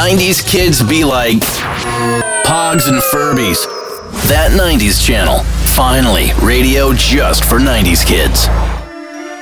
90s kids be like Pogs and Furbies. That 90s channel. Finally, radio just for 90s kids.